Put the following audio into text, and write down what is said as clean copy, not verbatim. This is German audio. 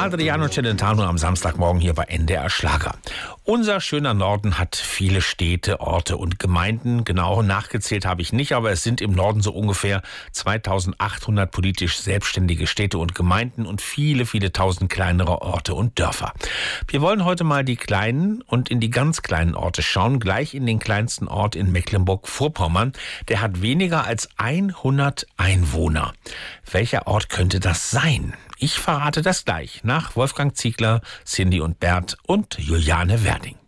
Adriano Celentano am Samstagmorgen hier bei NDR Schlager. Unser schöner Norden hat viele Städte, Orte und Gemeinden. Genau nachgezählt habe ich nicht, aber es sind im Norden so ungefähr 2800 politisch selbstständige Städte und Gemeinden und viele, viele tausend kleinere Orte und Dörfer. Wir wollen heute mal die kleinen und in die ganz kleinen Orte schauen, gleich in den kleinsten Ort in Mecklenburg-Vorpommern. Der hat weniger als 100 Einwohner. Welcher Ort könnte das sein? Ich verrate das gleich nach Wolfgang Ziegler, Cindy und Bert und Juliane Werding.